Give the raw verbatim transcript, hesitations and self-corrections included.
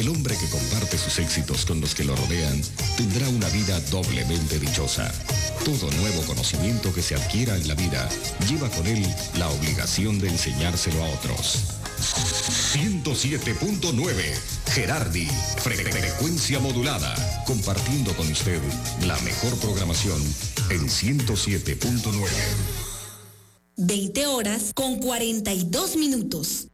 El hombre que comparte sus éxitos con los que lo rodean tendrá una vida doblemente dichosa. Todo nuevo conocimiento que se adquiera en la vida lleva con él la obligación de enseñárselo a otros. ciento siete punto nueve Gerardi, fre- frecuencia modulada, compartiendo con usted la mejor programación en ciento siete punto nueve. veinte horas con cuarenta y dos minutos.